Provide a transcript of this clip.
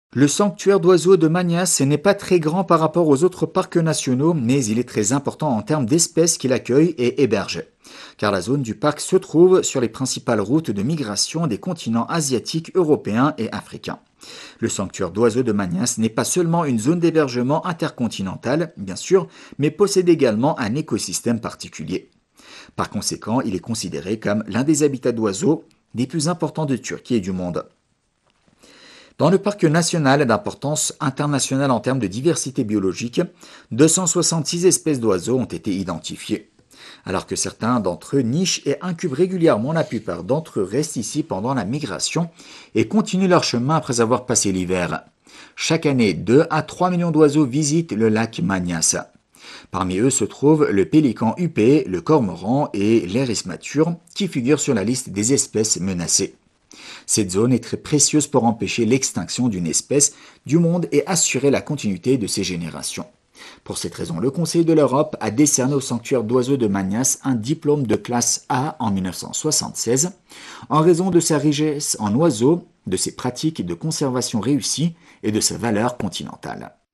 Le sanctuaire d'oiseaux de Magnas n'est pas très grand par rapport aux autres parcs nationaux, mais il est très important en termes d'espèces qu'il accueille et héberge. Car la zone du parc se trouve sur les principales routes de migration des continents asiatiques, européens et africains. Le sanctuaire d'oiseaux de Magnas n'est pas seulement une zone d'hébergement intercontinentale, bien sûr, mais possède également un écosystème particulier. Par conséquent, il est considéré comme l'un des habitats d'oiseaux les plus importants de Turquie et du monde. Dans le parc national d'importance internationale en termes de diversité biologique, 266 espèces d'oiseaux ont été identifiées. Alors que certains d'entre eux nichent et incubent régulièrement, la plupart d'entre eux restent ici pendant la migration et continuent leur chemin après avoir passé l'hiver. Chaque année, 2 à 3 millions d'oiseaux visitent le lac Magnas. Parmi eux se trouvent le pélican huppé, le cormoran et l'iris mature, qui figurent sur la liste des espèces menacées. Cette zone est très précieuse pour empêcher l'extinction d'une espèce du monde et assurer la continuité de ses générations. Pour cette raison, le Conseil de l'Europe a décerné au sanctuaire d'oiseaux de Magnas un diplôme de classe A en 1976, en raison de sa richesse en oiseaux, de ses pratiques de conservation réussies et de sa valeur continentale.